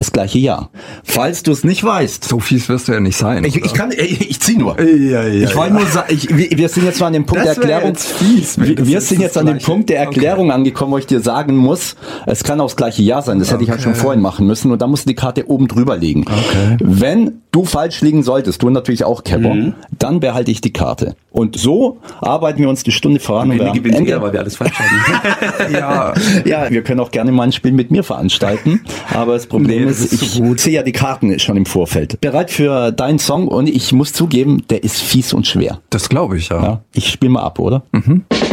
das gleiche Jahr. Falls du es nicht weißt. So fies wirst du ja nicht sein. Ich zieh nur. Ja, ich wollte nur sagen, wir sind jetzt mal an dem Punkt der Erklärung. Wir sind jetzt an dem Punkt der Erklärung angekommen, wo ich dir sagen muss, es kann auch das gleiche Jahr sein. Das hätte ich halt schon vorhin machen müssen. Und da musst du die Karte oben drüber legen. Okay. Wenn du falsch liegen solltest, du natürlich auch, Kepper, dann behalte ich die Karte. Und so arbeiten wir uns die Stunde voran. Und wir gewinnen eher, weil wir alles falsch haben. Ja, wir können auch gerne mal ein Spiel mit mir veranstalten. Aber das Problem ist, ich sehe ja die Karten schon im Vorfeld. Bereit für deinen Song und ich muss zugeben, der ist fies und schwer. Das glaube ich, ja. Ich spiele mal ab, oder? Mhm.